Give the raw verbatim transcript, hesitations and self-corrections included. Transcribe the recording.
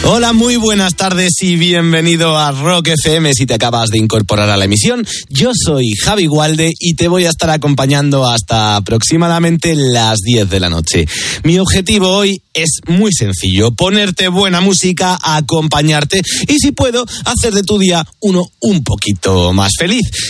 Hola, muy buenas tardes y bienvenido a Rock F M si te acabas de incorporar a la emisión. Yo soy Javi Gualde y te voy a estar acompañando hasta aproximadamente las diez de la noche. Mi objetivo hoy es muy sencillo: ponerte buena música, acompañarte y, si puedo, hacer de tu día uno un poquito más feliz.